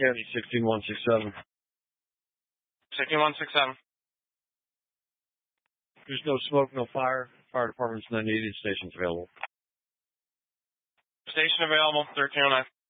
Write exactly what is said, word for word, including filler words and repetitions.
County, sixteen one six seven. sixteen one six seven. There's no smoke, no fire. Fire department's ninety-eight stations available. Station available, thirteen oh nine.